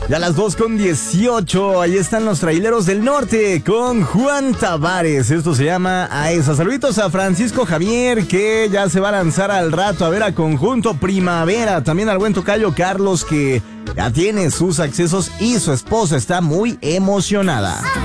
Ya a las 2:18, ahí están los traileros del norte con Juan Tavares. Esto se llama A Esa. Saluditos a Francisco Javier, que ya se va a lanzar al rato a ver a Conjunto Primavera. También al buen tocayo Carlos, que ya tiene sus accesos y su esposa está muy emocionada.